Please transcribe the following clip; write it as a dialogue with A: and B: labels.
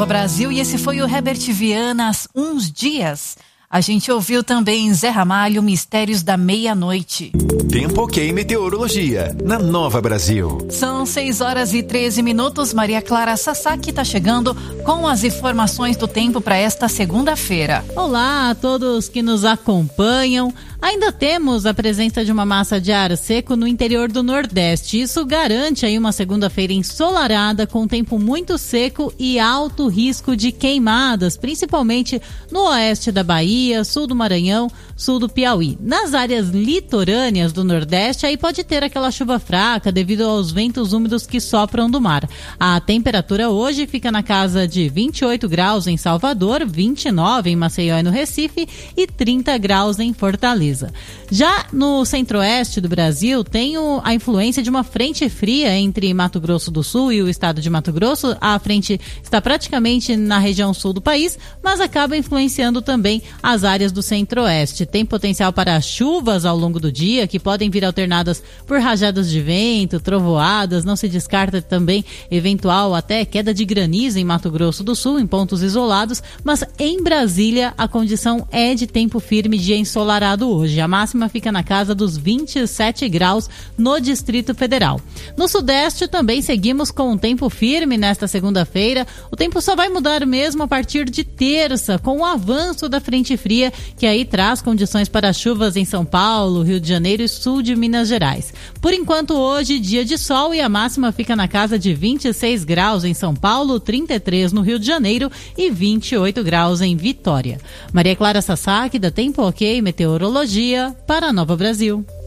A: Brasil, e esse foi o Herbert Viana, Uns Dias. A gente ouviu também Zé Ramalho, Mistérios da Meia-Noite.
B: Tempo OK Meteorologia, na Nova Brasil.
A: São 6h13. Maria Clara Sasaki está chegando com as informações do tempo para esta segunda-feira.
C: Olá a todos que nos acompanham. Ainda temos a presença de uma massa de ar seco no interior do Nordeste. Isso garante aí uma segunda-feira ensolarada, com tempo muito seco e alto risco de queimadas, principalmente no oeste da Bahia, sul do Maranhão, sul do Piauí. Nas áreas litorâneas do Nordeste, aí pode ter aquela chuva fraca devido aos ventos úmidos que sopram do mar. A temperatura hoje fica na casa de 28 graus em Salvador, 29 em Maceió e no Recife e 30 graus em Fortaleza. Já no centro-oeste do Brasil, tem a influência de uma frente fria entre Mato Grosso do Sul e o estado de Mato Grosso. A frente está praticamente na região sul do país, mas acaba influenciando também as áreas do centro-oeste. Tem potencial para chuvas ao longo do dia, que podem vir alternadas por rajadas de vento, trovoadas. Não se descarta também eventual até queda de granizo em Mato Grosso do Sul, em pontos isolados, mas em Brasília a condição é de tempo firme, dia ensolarado hoje. A máxima fica na casa dos 27 graus no Distrito Federal. No Sudeste também seguimos com um tempo firme nesta segunda-feira. O tempo só vai mudar mesmo a partir de terça, com o avanço da frente fria, que aí traz condições para chuvas em São Paulo, Rio de Janeiro e sul de Minas Gerais. Por enquanto hoje, dia de sol, e a máxima fica na casa de 26 graus em São Paulo, 33 no Rio de Janeiro e 28 graus em Vitória. Maria Clara Sasaki, da Tempo OK Meteorologia, para a Nova Brasil.